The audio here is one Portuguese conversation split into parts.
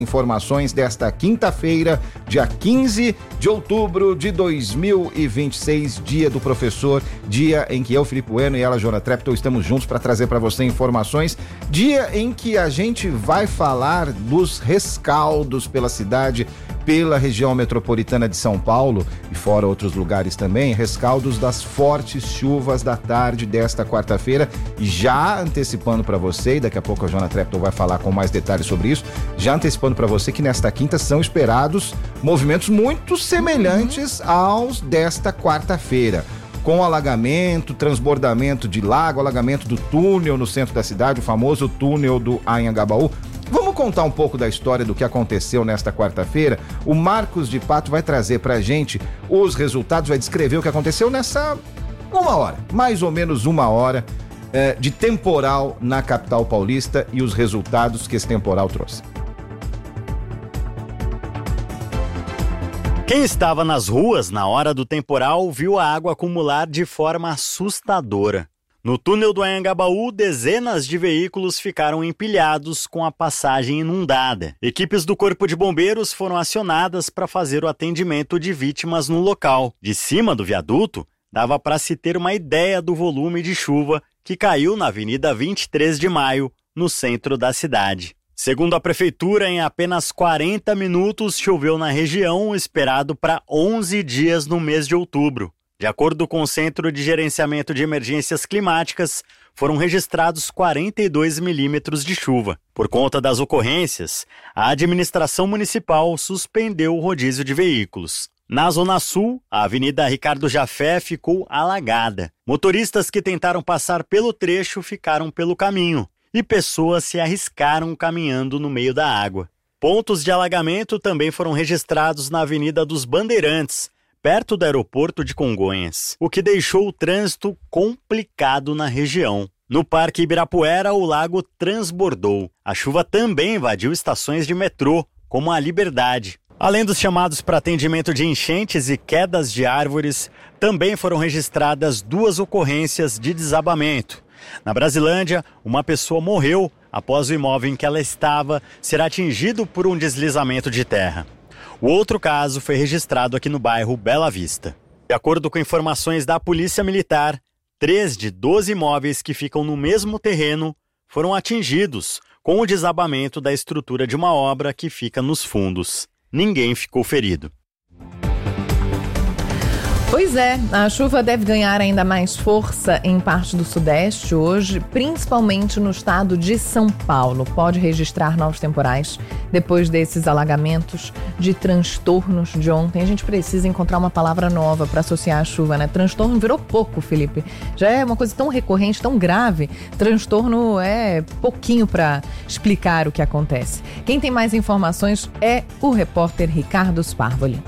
Informações desta quinta-feira, dia 15 de outubro de 2026, dia do professor, dia em que eu, Felipe Bueno, e ela, Joana Treptow, estamos juntos para trazer para você informações, dia em que a gente vai falar dos rescaldos pela cidade, pela região metropolitana de São Paulo e fora outros lugares também, rescaldos das fortes chuvas da tarde desta quarta-feira, e já antecipando para você, e daqui a pouco a Joana Treptow vai falar com mais detalhes sobre isso, já antecipando para você que nesta quinta são esperados movimentos muito semelhantes aos desta quarta-feira, com alagamento, transbordamento de lago, alagamento do túnel no centro da cidade, o famoso túnel do Anhangabaú. Vamos contar um pouco da história do que aconteceu nesta quarta-feira. O Marcos de Pato vai trazer pra gente os resultados, vai descrever o que aconteceu nessa mais ou menos uma hora de temporal na capital paulista e os resultados que esse temporal trouxe. Quem estava nas ruas na hora do temporal viu a água acumular de forma assustadora. No túnel do Anhangabaú, dezenas de veículos ficaram empilhados com a passagem inundada. Equipes do Corpo de Bombeiros foram acionadas para fazer o atendimento de vítimas no local. De cima do viaduto, dava para se ter uma ideia do volume de chuva que caiu na Avenida 23 de Maio, no centro da cidade. Segundo a prefeitura, em apenas 40 minutos choveu na região, esperado para 11 dias no mês de outubro. De acordo com o Centro de Gerenciamento de Emergências Climáticas, foram registrados 42 milímetros de chuva. Por conta das ocorrências, a administração municipal suspendeu o rodízio de veículos. Na Zona Sul, a Avenida Ricardo Jafé ficou alagada. Motoristas que tentaram passar pelo trecho ficaram pelo caminho e pessoas se arriscaram caminhando no meio da água. Pontos de alagamento também foram registrados na Avenida dos Bandeirantes, perto do aeroporto de Congonhas, o que deixou o trânsito complicado na região. No Parque Ibirapuera, o lago transbordou. A chuva também invadiu estações de metrô, como a Liberdade. Além dos chamados para atendimento de enchentes e quedas de árvores, também foram registradas 2 ocorrências de desabamento. Na Brasilândia, uma pessoa morreu após o imóvel em que ela estava ser atingido por um deslizamento de terra. O outro caso foi registrado aqui no bairro Bela Vista. De acordo com informações da Polícia Militar, 3 de 12 imóveis que ficam no mesmo terreno foram atingidos com o desabamento da estrutura de uma obra que fica nos fundos. Ninguém ficou ferido. Pois é, a chuva deve ganhar ainda mais força em parte do Sudeste hoje, principalmente no estado de São Paulo. Pode registrar novos temporais depois desses alagamentos, de transtornos de ontem. A gente precisa encontrar uma palavra nova para associar a chuva, né? Transtorno virou pouco, Felipe. Já é uma coisa tão recorrente, tão grave. Transtorno é pouquinho para explicar o que acontece. Quem tem mais informações é o repórter Ricardo Sparvoli.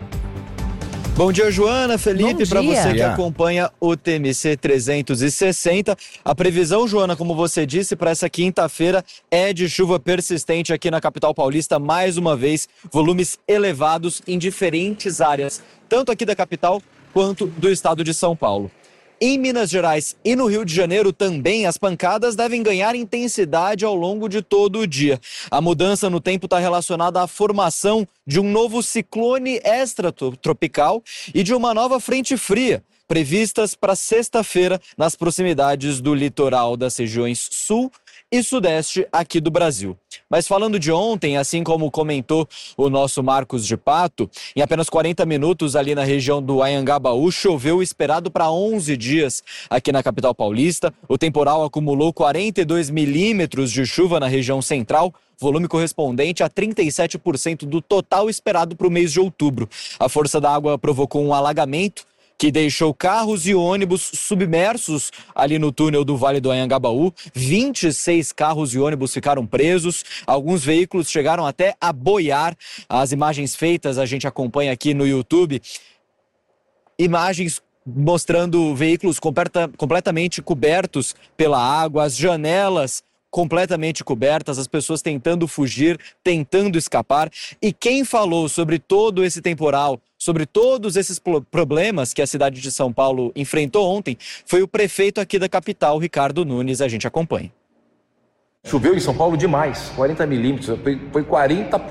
Bom dia, Joana, Felipe, para você que acompanha o TMC 360. A previsão, Joana, como você disse, para essa quinta-feira é de chuva persistente aqui na capital paulista, mais uma vez, volumes elevados em diferentes áreas, tanto aqui da capital quanto do estado de São Paulo. Em Minas Gerais e no Rio de Janeiro também as pancadas devem ganhar intensidade ao longo de todo o dia. A mudança no tempo está relacionada à formação de um novo ciclone extratropical e de uma nova frente fria, previstas para sexta-feira nas proximidades do litoral das regiões sul e sudeste aqui do Brasil. Mas falando de ontem, assim como comentou o nosso Marcos de Pato, em apenas 40 minutos ali na região do Anhangabaú, choveu esperado para 11 dias aqui na capital paulista. O temporal acumulou 42 milímetros de chuva na região central, volume correspondente a 37% do total esperado para o mês de outubro. A força da água provocou um alagamento que deixou carros e ônibus submersos ali no túnel do Vale do Anhangabaú. 26 carros e ônibus ficaram presos, alguns veículos chegaram até a boiar. As imagens feitas a gente acompanha aqui no YouTube, imagens mostrando veículos completamente cobertos pela água, as janelas completamente cobertas, as pessoas tentando fugir, tentando escapar. E quem falou sobre todo esse temporal, sobre todos esses problemas que a cidade de São Paulo enfrentou ontem, foi o prefeito aqui da capital, Ricardo Nunes. A gente acompanha. Choveu em São Paulo demais, 40 milímetros, foi 40